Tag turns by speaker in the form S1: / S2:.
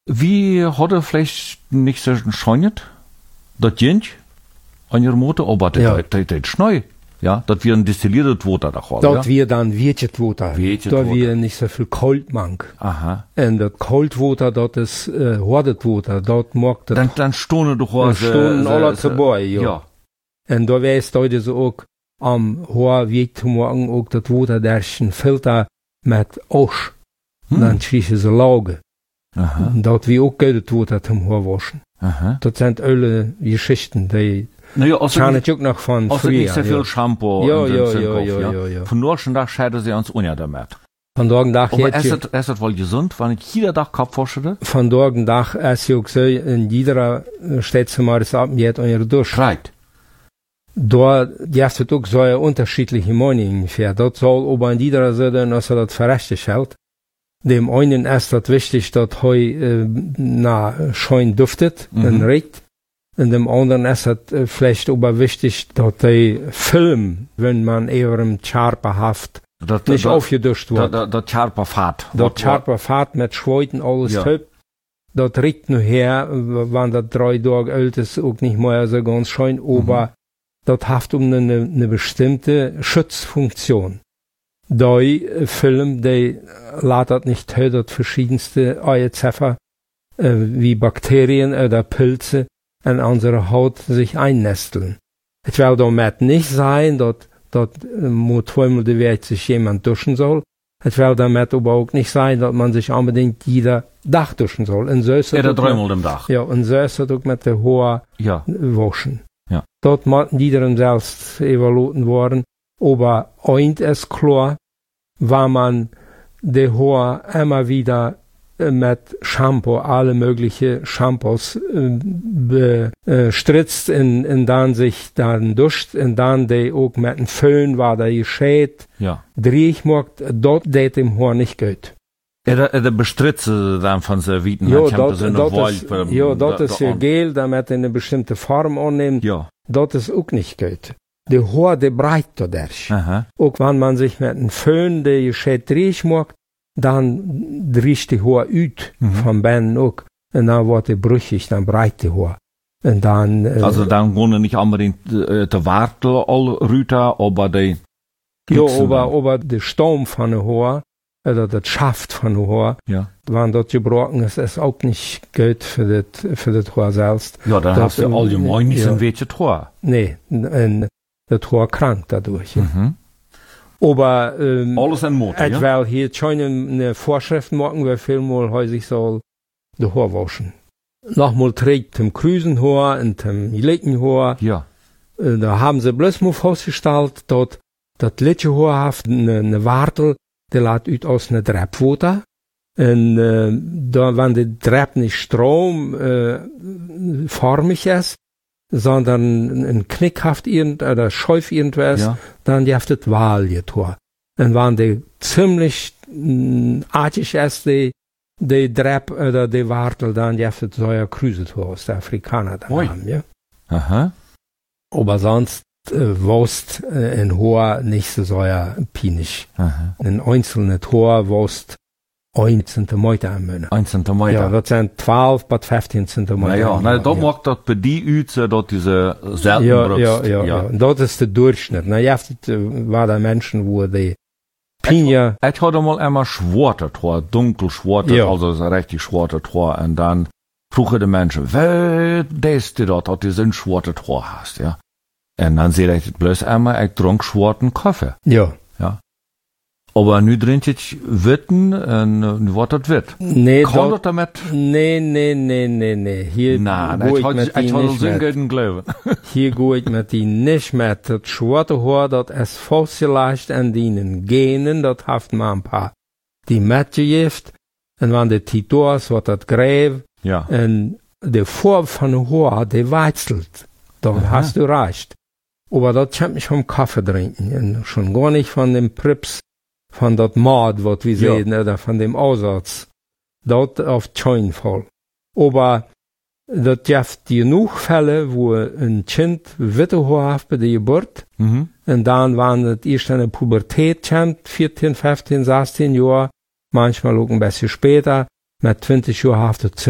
S1: Wie hat er vielleicht nicht so gescheuert? Das Jent an ihrer Mutter, aber das schnell. Ja, das wir ein destilliertes Wasser da haben.
S2: Dat wir dann Wirtjet Water. Da wir nicht so viel Kaltmank.
S1: Aha.
S2: Und das Kaltwater, das ist hartes Water. Dort mag das.
S1: Dann stonden doch
S2: Dann stonden alle dabei, ja. Und da weißt du so auch, am Haar wird zu morgen auch das Water durch einen Filter mit Asch. Dann schließen sie Lauge.
S1: Aha.
S2: Und dort wie auch gutes Water zum Haar waschen.
S1: Aha.
S2: Das sind alle Geschichten, die
S1: Naja,
S2: kann ich auch noch von
S1: früher.
S2: früher.
S1: Nicht so viel Shampoo.
S2: Ja.
S1: Von Nordischen Tag scheiden sie uns ohne damit.
S2: Von dagen Tag
S1: aber ist das wohl gesund, wenn ich jeder Tag Kopf wasche?
S2: Von dagen Tag ist ja auch so, in jeder Städtezimmer ist abgeht an ihre Dusch.
S1: Right.
S2: Da gibt es auch so unterschiedliche Meinungen für. Das soll aber in jeder Seite, dass er das verrechtlich hält. Dem einen ist das wichtig, dass Heu schön duftet und riecht. Und dem anderen ist es vielleicht aber wichtig, dass der Film, wenn man eher im Charperhaft nicht aufgeduscht wird.
S1: Das Charperfahrt.
S2: Das Charperfahrt mit Schweuten, alles top. Das riecht nur her, wenn das 3 Tage alt ist, auch nicht mehr so ganz schön, aber das hat eine bestimmte Schutzfunktion. Der Film, der lädt nicht tötet verschiedenste Eizeffer, wie Bakterien oder Pilze in unsere Haut sich einnesteln. Es will damit nicht sein, dass zweimal die Welt sich jemand duschen soll. Es will damit aber auch nicht sein, dass man sich unbedingt jeder Tag duschen soll. Und so ist es
S1: oder 3 Mal im Tag.
S2: Ja, und so ist es auch mit der Haar waschen.
S1: Ja.
S2: Dort muss jeder selbst evaluieren worden. Aber eins ist klar, wenn man die Haar immer wieder mit Shampoo, alle mögliche Shampoos bestritzt und dann sich dann duscht und dann die auch mit dem Föhn war da geschät.
S1: Ja.
S2: Dreig macht, dort det dem Haar nicht gut.
S1: Er bestritze dann von Servieten.
S2: Ja, das ist ja Gel, damit er eine bestimmte Form annimmt.
S1: Ja.
S2: Das ist auch nicht gut. Die Haar, die breit dadurch. Auch wenn man sich mit dem Föhn, der geschät dreig macht, dann riecht die Haar ut vom Beinen auch. Und dann wird die brüchig, dann breit die Haar. Und dann,
S1: also dann gehen nicht unbedingt der Wartel all rüter, aber die
S2: aber der Stamm von der Haar, oder das Schaft von der Haar, wenn das gebrochen ist, ist auch nicht gut für das Haar selbst.
S1: Ja, dann hast du allgemein nicht so ein welches Haar.
S2: Nee, und das Haar krank dadurch. Aber
S1: alles in Mode,
S2: ich will hier schon eine Vorschrift machen, wie viel mal häufig soll die Haar waschen. Nochmal trägt zum Krüsenhaar und zum Leckenhaar.
S1: Ja.
S2: Da haben sie bloß mal festgestellt, dass das letzte Haar hat eine Wartel, die lädt aus einer Treppwater. Und da, wenn die Treppe nicht stromförmig ist, sondern ein Knickhaft oder scheuf irgendwas, dann jaft das Wahljetor. Und wenn die ziemlich artig ist, die Drep oder die Wartel, dann jaft das so ein Krüsetor aus der Afrikaner da haben, ja.
S1: Aha.
S2: Aber sonst wost ein Haar nicht so pinisch. Ein einzelnes Haar wost 1 Zentimeter am Monat.
S1: 1 Zentimeter.
S2: Ja, das sind 12 bis 15 Zentimeter.
S1: Ja, da macht das bei die Üze, dort diese selten
S2: Ja. Und das ist der Durchschnitt. War da Menschen, wo die Pinja.
S1: Ich hatte mal einmal schwarze Tor, dunkel schwarze, also so richtig schwarze Tor. Und dann fruche die Menschen, wer ist die dort, dass du so ein schwarze Tor hast, ja? Und dann sehe ich bloß einmal, ich trunk schwarzen Kaffee.
S2: Ja.
S1: Aber nu trinkt ich Witten und nu wird das Witt.
S2: Nee,
S1: kann das damit?
S2: Nee. Hier Hier go ich mit die nicht mit. Das schwarze Haar, das ist vielleicht an den Genen, das hat man ein paar, die mitgegift. Und wenn die Titos wird das gräb.
S1: Ja.
S2: Und die Farbe von der Haar, die wechselt. Da hast du recht. Aber das kommt nicht vom Kaffee trinken. Und schon gar nicht von dem Prips. Von dat Mord, wat wir sehen, oder von dem Aussatz. Dort auf keinen Fall. Aber das gibt genug Fälle, wo ein Kind witte Haar hat bei der Geburt. Und dann, wenn es erst in der Pubertät kommt, 14, 15, 16 Jahre, manchmal auch ein bisschen später, mit 20 Jahren hat es